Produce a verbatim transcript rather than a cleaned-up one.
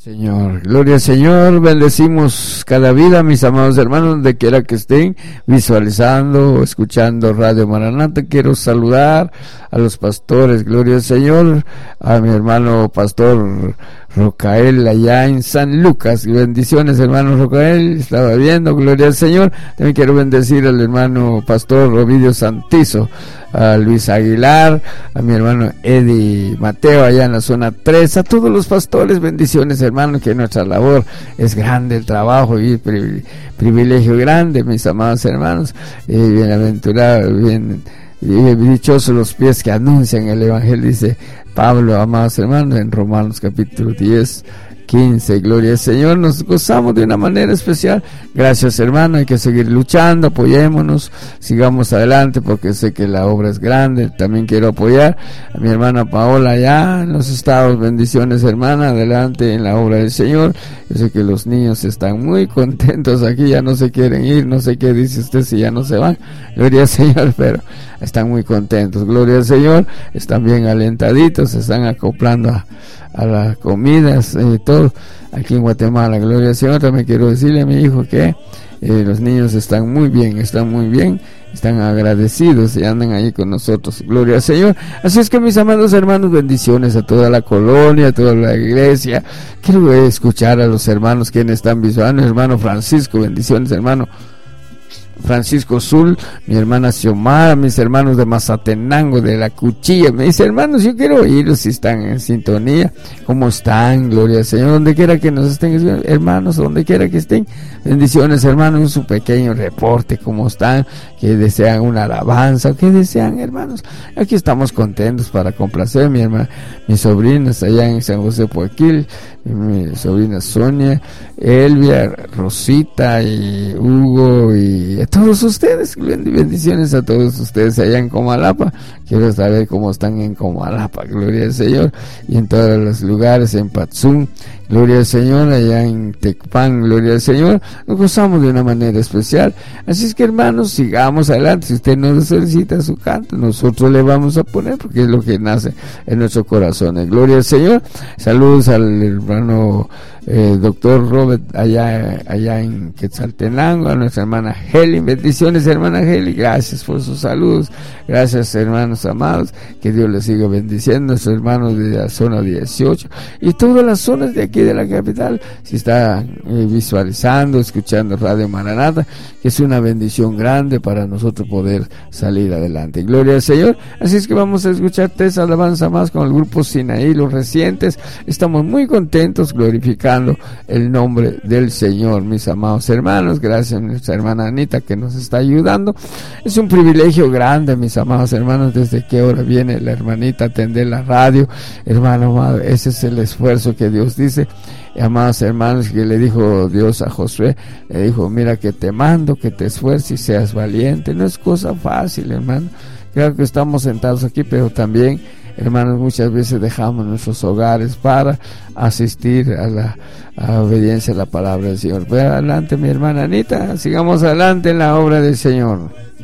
Señor, gloria al Señor, bendecimos cada vida, mis amados hermanos, donde quiera que estén visualizando o escuchando Radio Maranata. Quiero saludar a los pastores, gloria al Señor, a mi hermano pastor Rocael allá en San Lucas. Bendiciones, hermano Rocael, estaba viendo, gloria al Señor. También quiero bendecir al hermano pastor Ovidio Santizo, a Luis Aguilar, a mi hermano Eddie Mateo allá en la zona tres, a todos los pastores, bendiciones, hermano, que nuestra labor es grande, el trabajo y el privilegio grande, mis amados hermanos, y bienaventurado, bien, y dichosos los pies que anuncian el evangelio, dice Pablo, amados hermanos, en Romanos capítulo diez, quince, gloria al Señor. Nos gozamos de una manera especial. Gracias, hermano, hay que seguir luchando, apoyémonos, sigamos adelante, porque sé que la obra es grande. También quiero apoyar a mi hermana Paola allá en los estados. Bendiciones, hermana, adelante en la obra del Señor. Yo sé que los niños están muy contentos aquí, ya no se quieren ir, no sé qué dice usted si ya no se van, gloria al Señor, pero están muy contentos, gloria al Señor, están bien alentaditos, se están acoplando a a las comidas, eh, todo aquí en Guatemala, gloria al Señor. También quiero decirle a mi hijo que eh, los niños están muy bien, están muy bien, están agradecidos y andan ahí con nosotros, gloria al Señor. Así es que, mis amados hermanos, bendiciones a toda la colonia, a toda la iglesia. Quiero escuchar a los hermanos quienes están visualizando. Hermano Francisco, bendiciones, hermano Francisco Zul, mi hermana Xiomara, mis hermanos de Mazatenango, de la Cuchilla. Me dice, hermanos, yo quiero oírlos si están en sintonía. ¿Cómo están? Gloria al Señor. Donde quiera que nos estén, hermanos, donde quiera que estén. Bendiciones, hermanos, en su pequeño reporte. ¿Cómo están? Que desean una alabanza. ¿Qué desean, hermanos? Aquí estamos contentos para complacer. Mi hermana, mis sobrinas allá en San José Poaquil, mi sobrina Sonia, Elvia, Rosita y Hugo y a todos ustedes, bendiciones a todos ustedes allá en Comalapa. Quiero saber cómo están en Comalapa, gloria al Señor, y en todos los lugares, en Patzún, gloria al Señor, allá en Tecpan, gloria al Señor. Nos gozamos de una manera especial. Así es que, hermanos, sigamos adelante. Si usted nos solicita su canto, nosotros le vamos a poner, porque es lo que nace en nuestro corazón. Gloria al Señor. Saludos al hermano eh, doctor Robert allá, allá en Quetzaltenango, a nuestra hermana Heli. Bendiciones, hermana Heli, gracias por sus saludos. Gracias, hermanos amados, que Dios les siga bendiciendo. Nuestros hermanos de la zona dieciocho y todas las zonas de aquí de la capital, si está eh, visualizando, escuchando Radio Maranata, que es una bendición grande para nosotros poder salir adelante. Gloria al Señor. Así es que vamos a escuchar tres alabanzas más con el grupo Sinaí, los recientes. Estamos muy contentos glorificando el nombre del Señor, mis amados hermanos. Gracias a nuestra hermana Anita que nos está ayudando. Es un privilegio grande, mis amados hermanos, desde qué hora viene la hermanita a atender la radio. Hermano amado, ese es el esfuerzo que Dios dice. Amados hermanos, que le dijo Dios a Josué, le dijo, mira que te mando, que te esfuerces y seas valiente. No es cosa fácil, hermano. Claro que estamos sentados aquí, pero también, hermanos, muchas veces dejamos nuestros hogares para asistir a la a obediencia a la palabra del Señor. Ve adelante, mi hermana Anita, sigamos adelante en la obra del Señor.